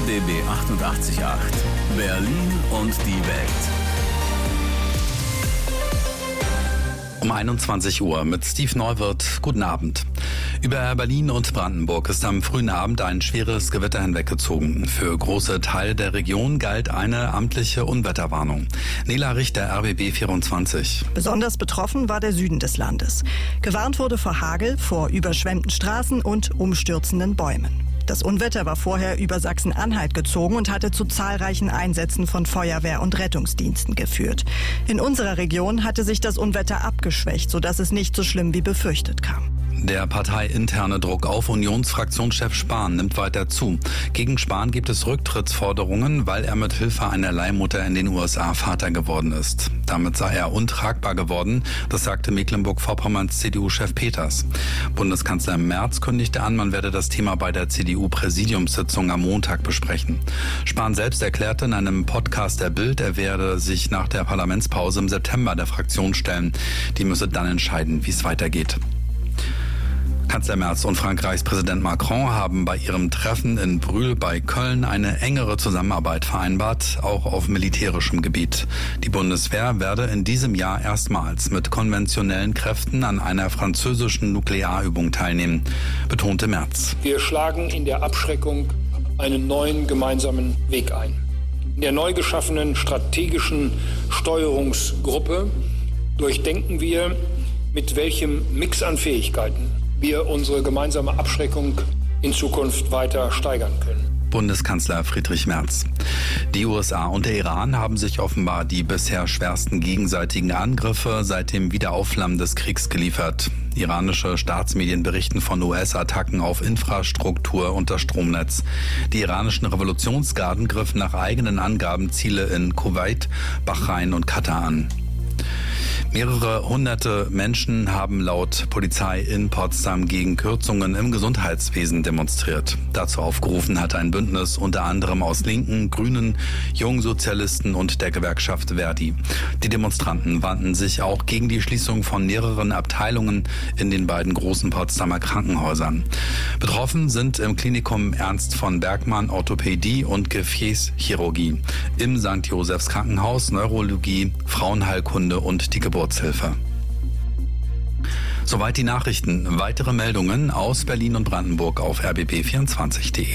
RBB 88.8 Berlin und die Welt. Um 21 Uhr mit Steve Neuwirth. Guten Abend. Über Berlin und Brandenburg ist am frühen Abend ein schweres Gewitter hinweggezogen. Für große Teile der Region galt eine amtliche Unwetterwarnung. Nela Richter, RBB 24. Besonders betroffen war der Süden des Landes. Gewarnt wurde vor Hagel, vor überschwemmten Straßen und umstürzenden Bäumen. Das Unwetter war vorher über Sachsen-Anhalt gezogen und hatte zu zahlreichen Einsätzen von Feuerwehr und Rettungsdiensten geführt. In unserer Region hatte sich das Unwetter abgeschwächt, sodass es nicht so schlimm wie befürchtet kam. Der parteiinterne Druck auf Unionsfraktionschef Spahn nimmt weiter zu. Gegen Spahn gibt es Rücktrittsforderungen, weil er mit Hilfe einer Leihmutter in den USA Vater geworden ist. Damit sei er untragbar geworden, das sagte Mecklenburg-Vorpommerns CDU-Chef Peters. Bundeskanzler Merz kündigte an, man werde das Thema bei der CDU-Präsidiumssitzung am Montag besprechen. Spahn selbst erklärte in einem Podcast der Bild, er werde sich nach der Parlamentspause im September der Fraktion stellen. Die müsse dann entscheiden, wie es weitergeht. Kanzler Merz und Frankreichs Präsident Macron haben bei ihrem Treffen in Brühl bei Köln eine engere Zusammenarbeit vereinbart, auch auf militärischem Gebiet. Die Bundeswehr werde in diesem Jahr erstmals mit konventionellen Kräften an einer französischen Nuklearübung teilnehmen, betonte Merz. Wir schlagen in der Abschreckung einen neuen gemeinsamen Weg ein. In der neu geschaffenen strategischen Steuerungsgruppe durchdenken wir, mit welchem Mix an Fähigkeiten wir unsere gemeinsame Abschreckung in Zukunft weiter steigern können. Bundeskanzler Friedrich Merz. Die USA und der Iran haben sich offenbar die bisher schwersten gegenseitigen Angriffe seit dem Wiederaufflammen des Kriegs geliefert. Iranische Staatsmedien berichten von US-Attacken auf Infrastruktur und das Stromnetz. Die iranischen Revolutionsgarden griffen nach eigenen Angaben Ziele in Kuwait, Bahrain und Katar an. Mehrere hunderte Menschen haben laut Polizei in Potsdam gegen Kürzungen im Gesundheitswesen demonstriert. Dazu aufgerufen hat ein Bündnis unter anderem aus Linken, Grünen, Jungsozialisten und der Gewerkschaft Verdi. Die Demonstranten wandten sich auch gegen die Schließung von mehreren Abteilungen in den beiden großen Potsdamer Krankenhäusern. Betroffen sind im Klinikum Ernst von Bergmann Orthopädie und Gefäßchirurgie, im St. Josephs Krankenhaus Neurologie, Frauenheilkunde und die Geburtshilfe. Soweit die Nachrichten. Weitere Meldungen aus Berlin und Brandenburg auf rbb24.de.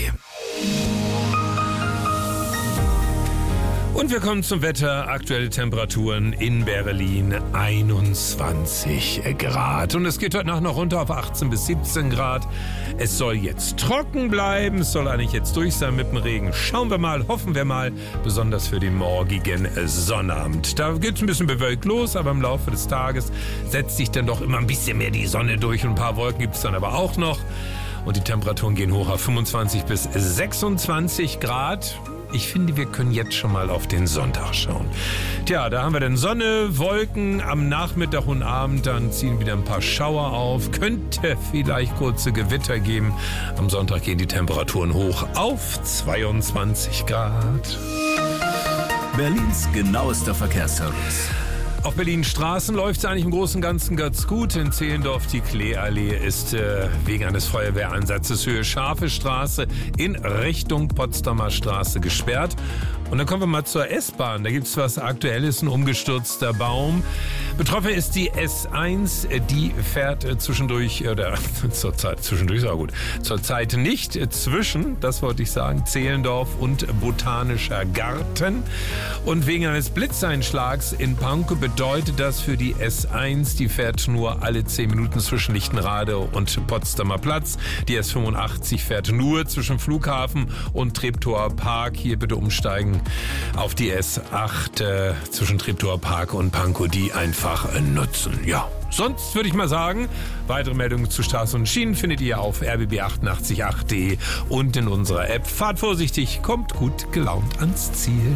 Und wir kommen zum Wetter. Aktuelle Temperaturen in Berlin 21 Grad. Und es geht heute Nacht noch runter auf 18 bis 17 Grad. Es soll jetzt trocken bleiben. Es soll eigentlich jetzt durch sein mit dem Regen. Schauen wir mal, hoffen wir mal, besonders für den morgigen Sonnabend. Da geht es ein bisschen bewölkt los, aber im Laufe des Tages setzt sich dann doch immer ein bisschen mehr die Sonne durch. Und ein paar Wolken gibt es dann aber auch noch. Und die Temperaturen gehen hoch auf 25 bis 26 Grad. Ich finde, wir können jetzt schon mal auf den Sonntag schauen. Tja, da haben wir dann Sonne, Wolken, am Nachmittag und Abend dann ziehen wieder ein paar Schauer auf. Könnte vielleicht kurze Gewitter geben. Am Sonntag gehen die Temperaturen hoch auf 22 Grad. Berlins genauester Verkehrsservice. Auf Berlin Straßen läuft es eigentlich im Großen und Ganzen ganz gut. In Zehlendorf die Kleeallee ist wegen eines Feuerwehreinsatzes Höhe Scharfe Straße in Richtung Potsdamer Straße gesperrt. Und dann kommen wir mal zur S-Bahn. Da gibt es was Aktuelles, ein umgestürzter Baum. Betroffen ist die S1, die fährt zwischendurch, oder zwischendurch ist auch gut, zurzeit nicht zwischen, das wollte ich sagen, Zehlendorf und Botanischer Garten. Und wegen eines Blitzeinschlags in Pankow bedeutet das für die S1, die fährt nur alle 10 Minuten zwischen Lichtenrade und Potsdamer Platz. Die S85 fährt nur zwischen Flughafen und Treptower Park. Hier bitte umsteigen auf die S8 zwischen Treptower Park und Pankow, die einfach nutzen. Ja, sonst würde ich mal sagen, weitere Meldungen zu Straßen und Schienen findet ihr auf rbb888.de und in unserer App. Fahrt vorsichtig, kommt gut gelaunt ans Ziel.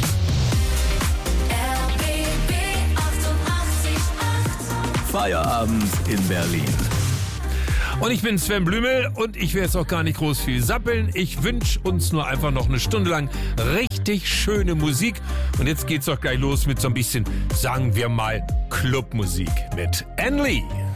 Feierabend in Berlin. Und ich bin Sven Blümel und ich will jetzt auch gar nicht groß viel sappeln. Ich wünsche uns nur einfach noch eine Stunde lang richtig schöne Musik. Und jetzt geht's doch gleich los mit so ein bisschen, sagen wir mal, Clubmusik mit Anne Lee.